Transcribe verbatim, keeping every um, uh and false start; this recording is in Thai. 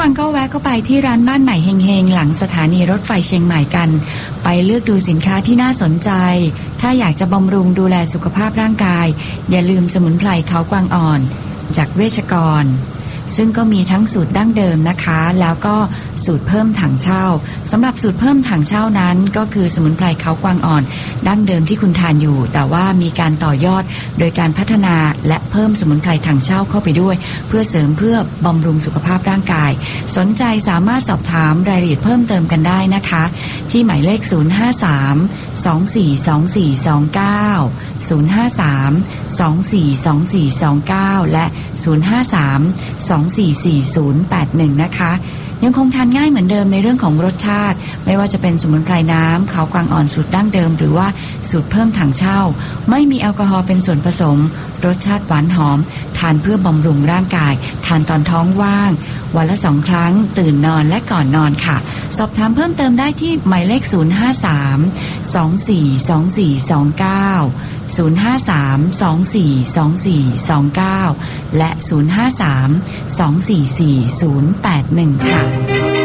ฟังก็แวะเข้าไปที่ร้านบ้านใหม่เฮงๆหลังสถานีรถไฟเชียงใหม่กันไปเลือกดูสินค้าที่น่าสนใจถ้าอยากจะบำรุงดูแลสุขภาพร่างกายอย่าลืมสมุนไพรเขากวางอ่อนจากเวชกรซึ่งก็มีทั้งสูตรดั้งเดิมนะคะแล้วก็สูตรเพิ่มถังเช่าสำหรับสูตรเพิ่มถังเช่านั้นก็คือสมุนไพรเขากวางอ่อนดั้งเดิมที่คุณทานอยู่แต่ว่ามีการต่อยอดโดยการพัฒนาและเพิ่มสมุนไพรถังเช่าเข้าไปด้วยเพื่อเสริมเพื่อบำรุงสุขภาพร่างกายสนใจสามารถสอบถามรายละเอียดเพิ่มเติมกันได้นะคะที่หมายเลขศูนย์ ห้า สาม สอง สี่ สอง สี่ สอง เก้า ศูนย์ ห้า สาม สอง สี่ สอง สี่ สอง เก้าและศูนย์ ห้า สาม สอง สี่ สี่ ศูนย์ แปด หนึ่งนะคะยังคงทานง่ายเหมือนเดิมในเรื่องของรสชาติไม่ว่าจะเป็นสมุนไพรน้ำเขากวางอ่อนสูตรดั้งเดิมหรือว่าสูตรเพิ่มถังเช่าไม่มีแอลกอฮอล์เป็นส่วนผสมรสชาติหวานหอมทานเพื่อบำรุงร่างกายทานตอนท้องว่างวันละสองครั้งตื่นนอนและก่อนนอนค่ะสอบถามเพิ่มเติมได้ที่หมายเลขศูนย์ ห้า สาม สอง สี่ สอง สี่ สอง เก้า ศูนย์ ห้า สาม สอง สี่ สอง สี่ สอง เก้าและศูนย์ ห้า สาม สอง สี่ สี่ ศูนย์ แปด หนึ่งค่ะ